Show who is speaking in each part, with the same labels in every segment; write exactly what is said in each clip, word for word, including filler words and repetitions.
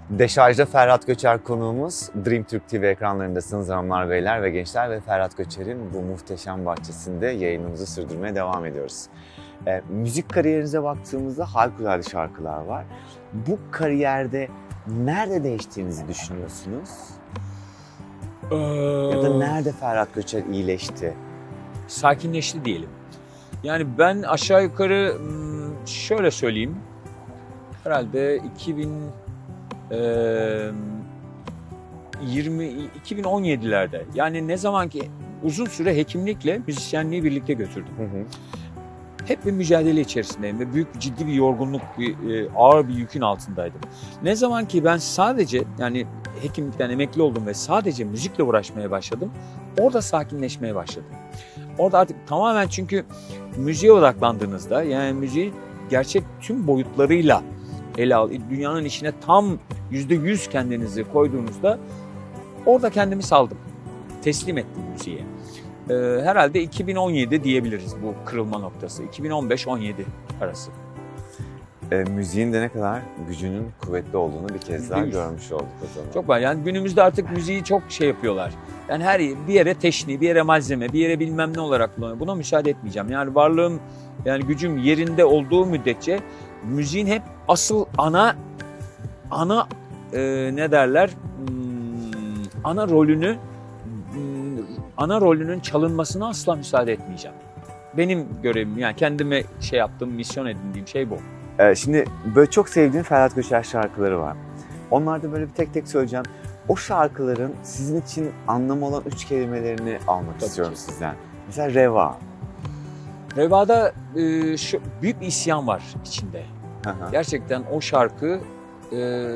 Speaker 1: Deşarj'da Ferhat Göçer konuğumuz. Dream Türk T V ekranlarındasınız hanımlar, beyler ve gençler ve Ferhat Göçer'in bu muhteşem bahçesinde yayınımızı sürdürmeye devam ediyoruz. E, müzik kariyerinize baktığımızda harikulade şarkılar var. Bu kariyerde nerede değiştiğinizi düşünüyorsunuz?
Speaker 2: Ee,
Speaker 1: Ya da nerede Ferhat Göçer iyileşti?
Speaker 2: Sakinleşti diyelim. Yani ben aşağı yukarı şöyle söyleyeyim. Herhalde iki bin yirmi iki bin on yedilerde, yani ne zaman ki uzun süre hekimlikle müzisyenliği birlikte götürdüm. Hı hı. Hep bir mücadele içerisindeyim ve büyük ciddi bir yorgunluk, bir ağır bir yükün altındaydım. Ne zaman ki ben sadece, yani hekimlikten emekli oldum ve sadece müzikle uğraşmaya başladım, orada sakinleşmeye başladım. Orada artık tamamen, çünkü müziğe odaklandığınızda, yani müziği gerçek tüm boyutlarıyla ele al, dünyanın içine tam yüzde yüz kendinizi koyduğunuzda orada kendimi saldım. Teslim ettim müziğe. Ee, herhalde iki bin on yedi diyebiliriz bu kırılma noktası. iki bin on beş on yedi arası.
Speaker 1: E, müziğin de ne kadar gücünün kuvvetli olduğunu bir kez daha görmüş olduk o zaman.
Speaker 2: Çok var. Yani günümüzde artık müziği çok şey yapıyorlar. Yani her bir yere teşni, bir yere malzeme, bir yere bilmem ne olarak kullanıyor. Buna müsaade etmeyeceğim. Yani varlığım, yani gücüm yerinde olduğu müddetçe müziğin hep asıl ana ana e, ne derler hmm, ana rolünü hmm, ana rolünün çalınmasına asla müsaade etmeyeceğim. Benim görevim, yani kendime şey yaptığım, misyon edindiğim şey bu.
Speaker 1: Ee, şimdi böyle çok sevdiğim Ferhat Göçer şarkıları var. Onlarda böyle bir tek tek söyleyeceğim. O şarkıların sizin için anlamı olan üç kelimelerini almak
Speaker 2: Tabii
Speaker 1: istiyorum
Speaker 2: ki.
Speaker 1: sizden. Mesela Reva.
Speaker 2: Reva'da e, şu büyük bir isyan var içinde.
Speaker 1: Hı-hı.
Speaker 2: Gerçekten o şarkı e,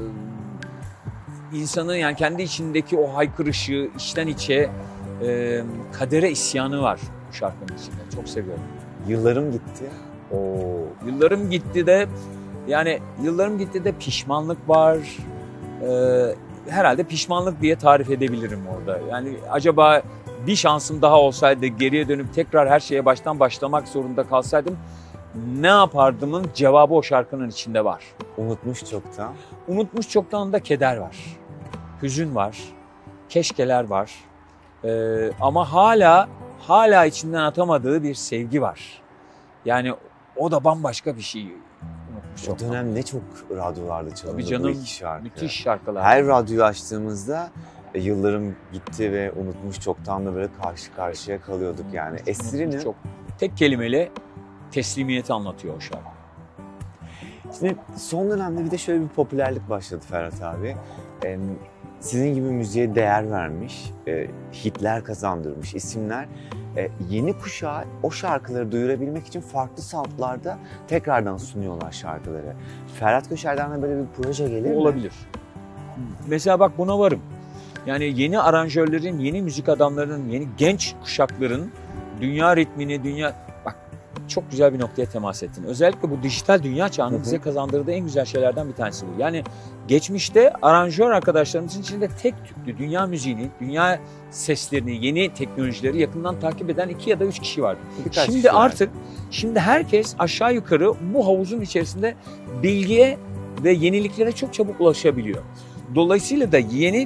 Speaker 2: insanı, yani kendi içindeki o haykırışı, içten içe e, kadere isyanı var bu şarkının içinde. Çok seviyorum.
Speaker 1: Yıllarım gitti.
Speaker 2: O yıllarım gitti de, yani yıllarım gitti de pişmanlık var. Ee, herhalde pişmanlık diye tarif edebilirim orada. Yani acaba bir şansım daha olsaydı, geriye dönüp tekrar her şeye baştan başlamak zorunda kalsaydım ne yapardımın cevabı o şarkının içinde var.
Speaker 1: Unutmuş çoktan.
Speaker 2: Unutmuş çoktan da keder var. Hüzün var. Keşkeler var. Ee, ama hala hala içinden atamadığı bir sevgi var. Yani o da bambaşka bir şey. Unutmuş
Speaker 1: O
Speaker 2: çoktan.
Speaker 1: dönem ne çok radyolarda çalındı
Speaker 2: Tabii canım,
Speaker 1: bu iki şarkı.
Speaker 2: müthiş şarkılar.
Speaker 1: Her radyoyu açtığımızda e, yıllarım gitti ve unutmuş çoktan da böyle karşı karşıya kalıyorduk yani. Esrinin
Speaker 2: çok tek kelimeyle teslimiyeti anlatıyor o şarkı.
Speaker 1: Şimdi son dönemde bir de şöyle bir popülerlik başladı Ferhat abi. Ee, sizin gibi müziğe değer vermiş, e, hitler kazandırmış isimler e, yeni kuşağa o şarkıları duyurabilmek için farklı soundlarda tekrardan sunuyorlar şarkıları. Ferhat Göçer'den de böyle bir proje gelir mi?
Speaker 2: Olabilir. Mesela bak, buna varım. Yani yeni aranjörlerin, yeni müzik adamlarının, yeni genç kuşakların dünya ritmini, dünya... Bak, çok güzel bir noktaya temas ettin. Özellikle bu dijital dünya çağının
Speaker 1: Hı hı.
Speaker 2: bize kazandırdığı en güzel şeylerden bir tanesi bu. Yani geçmişte aranjör arkadaşlarımızın içinde tek tüklü dünya müziğini, dünya seslerini, yeni teknolojileri yakından takip eden iki ya da üç kişi vardı.
Speaker 1: Birkaç
Speaker 2: Şimdi
Speaker 1: kişi
Speaker 2: artık, şimdi herkes aşağı yukarı bu havuzun içerisinde bilgiye ve yeniliklere çok çabuk ulaşabiliyor. Dolayısıyla da yeni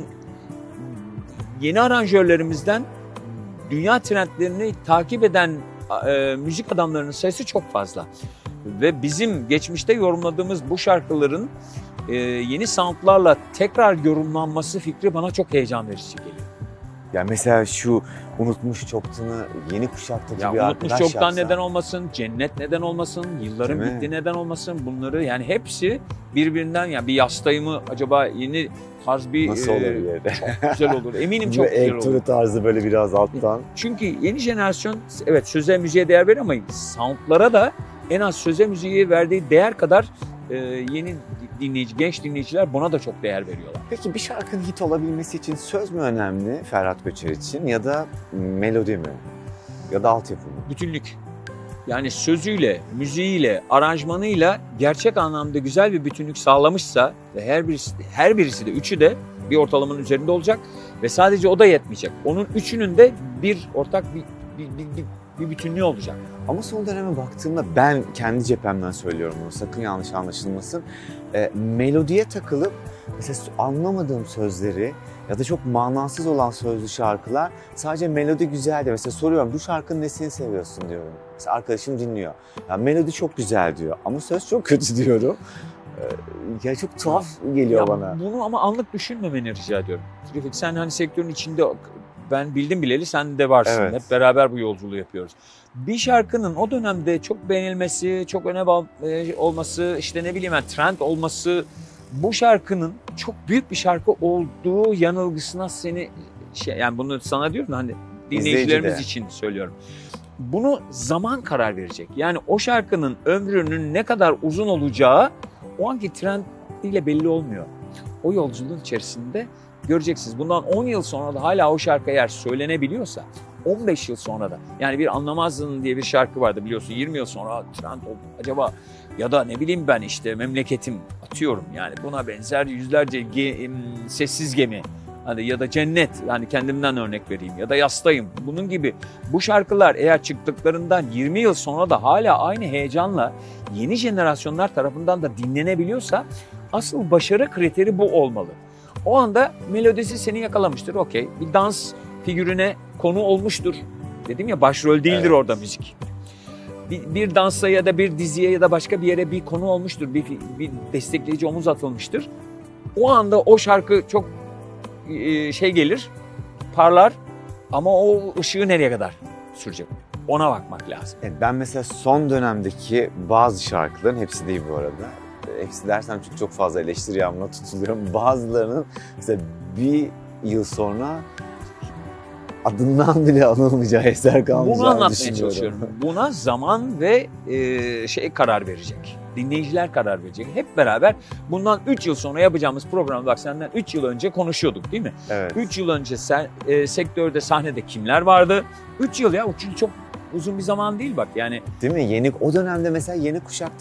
Speaker 2: yeni aranjörlerimizden dünya trendlerini takip eden e, müzik adamlarının sayısı çok fazla. Ve bizim geçmişte yorumladığımız bu şarkıların e, yeni soundlarla tekrar yorumlanması fikri bana çok heyecan verici geliyor.
Speaker 1: Yani mesela şu unutmuş çoktanı yeni kuşaktaki
Speaker 2: Ya
Speaker 1: bir
Speaker 2: unutmuş
Speaker 1: arkadaş
Speaker 2: çoktan
Speaker 1: yapsa.
Speaker 2: neden olmasın, cennet neden olmasın, yıllarım
Speaker 1: Değil mi?
Speaker 2: gitti neden olmasın, bunları yani hepsi birbirinden, yani bir yastayı mı acaba yeni tarz bir...
Speaker 1: Nasıl
Speaker 2: e,
Speaker 1: olabilir?
Speaker 2: Çok güzel olur. Eminim çok güzel olur.
Speaker 1: Elektro tarzı böyle biraz alttan.
Speaker 2: Çünkü yeni jenerasyon evet söze müziğe değer veriyor ama soundlara da en az söze müziğe verdiği değer kadar e, yeni dinleyici, genç dinleyiciler buna da çok değer veriyorlar.
Speaker 1: Peki bir şarkının hit olabilmesi için söz mü önemli Ferhat Göçer için ya da melodi mi? Ya da altyapı mı?
Speaker 2: Bütünlük. Yani sözüyle, müziğiyle, aranjmanıyla gerçek anlamda güzel bir bütünlük sağlamışsa ve her birisi, her birisi de, üçü de bir ortalamanın üzerinde olacak ve sadece o da yetmeyecek. Onun üçünün de bir ortak bir, bir, bir, bir, bir bütünlüğü olacak.
Speaker 1: Ama son döneme baktığımda ben kendi cephemden söylüyorum bunu, sakın yanlış anlaşılmasın. E, melodiye takılıp mesela anlamadığım sözleri ya da çok manasız olan sözlü şarkılar, sadece melodi güzel de mesela soruyorum bu şarkının nesini seviyorsun diyorum. Mesela arkadaşım dinliyor. Ya melodi çok güzel diyor ama söz çok kötü diyorum. E, ya çok tuhaf geliyor
Speaker 2: Ya
Speaker 1: bana.
Speaker 2: Bunu ama anlık düşünmemeni rica ediyorum. Refik, sen hani sektörün içinde, ben bildim bileli sen de varsın.
Speaker 1: Evet.
Speaker 2: Hep beraber bu yolculuğu yapıyoruz. Bir şarkının o dönemde çok beğenilmesi, çok öne bağ- e, olması, işte ne bileyim ben trend olması, bu şarkının çok büyük bir şarkı olduğu yanılgısına seni şey, yani bunu sana diyorum da hani dinleyicilerimiz
Speaker 1: İzleyici de.
Speaker 2: için söylüyorum. Bunu zaman karar verecek. Yani o şarkının ömrünün ne kadar uzun olacağı o anki trend ile belli olmuyor. O yolculuğun içerisinde göreceksiniz. Bundan on yıl sonra da hala o şarkı eğer söylenebiliyorsa, on beş yıl sonra da, yani bir Anlamazdın diye bir şarkı vardı biliyorsun, yirmi yıl sonra trend oldu acaba, ya da ne bileyim ben işte Memleketim, atıyorum yani buna benzer yüzlerce ge- Sessiz Gemi, hani ya da Cennet, yani kendimden örnek vereyim, ya da Yastayım, bunun gibi bu şarkılar eğer çıktıklarından yirmi yıl sonra da hala aynı heyecanla yeni jenerasyonlar tarafından da dinlenebiliyorsa, asıl başarı kriteri bu olmalı. O anda melodisi seni yakalamıştır, okey. Bir dans figürüne konu olmuştur. Dedim ya, başrol değildir
Speaker 1: Evet.
Speaker 2: orada müzik. Bir, bir dansa ya da bir diziye ya da başka bir yere bir konu olmuştur. Bir, bir destekleyici omuz atılmıştır. O anda o şarkı çok e, şey gelir, parlar, ama o ışığı nereye kadar sürecek? Ona bakmak lazım.
Speaker 1: Evet, ben mesela son dönemdeki bazı şarkıların, hepsi değil bu arada, hepsi dersem çünkü çok fazla eleştiri yağmuruna tutuluyorum. Bazılarının mesela bir yıl sonra adından bile anılmayacağı, eser
Speaker 2: Bunu
Speaker 1: kalmayacağını
Speaker 2: anlatmaya
Speaker 1: düşünüyorum.
Speaker 2: çalışıyorum. Buna zaman ve e, şey karar verecek. Dinleyiciler karar verecek. Hep beraber bundan üç yıl sonra yapacağımız programda, bak senden üç yıl önce konuşuyorduk değil mi?
Speaker 1: Evet.
Speaker 2: üç yıl önce sen, e, sektörde, sahnede kimler vardı? üç yıl ya, üç yıl çok uzun bir zaman değil bak yani.
Speaker 1: Değil mi? Yeni, o dönemde mesela yeni kuşak